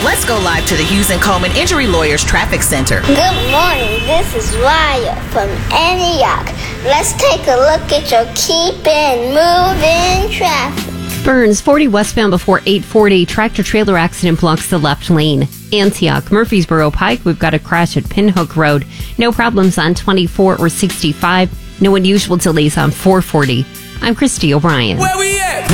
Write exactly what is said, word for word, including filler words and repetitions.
Let's go live to the Hughes and Coleman Injury Lawyers Traffic Center. Good morning, this is Raya from Antioch. Let's take a look at your keeping moving traffic. Burns, forty westbound before eight forty. Tractor-trailer accident blocks the left lane. Antioch, Murfreesboro Pike, we've got a crash at Pinhook Road. No problems on twenty-four or sixty-five. No unusual delays on four forty. I'm Christy O'Brien. Well,